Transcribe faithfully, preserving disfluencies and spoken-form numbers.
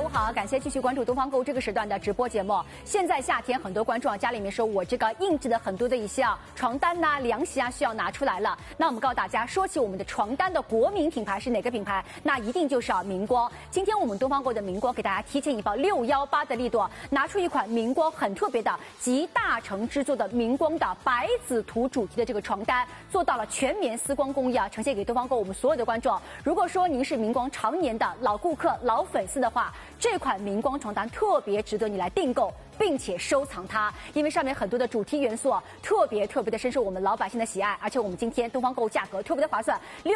午好，感谢继续关注东方购物这个时段的直播节目。现在夏天，很多观众啊家里面说我这个印制的很多的一些啊床单呐、啊、凉席啊需要拿出来了。那我们告诉大家，说起我们的床单的国民品牌是哪个品牌？那一定就是啊明光。今天我们东方购物的明光给大家提前一报六幺八的力度，拿出一款明光很特别的集大成制作的明光的白子图主题的这个床单，做到了全棉丝光工艺啊，呈现给东方购物我们所有的观众。如果说您是明光常年的老顾客、老粉丝的话，这款明光床单特别值得你来订购，并且收藏它，因为上面很多的主题元素啊，特别特别的深受我们老百姓的喜爱，而且我们今天东方购物价格特别的划算。六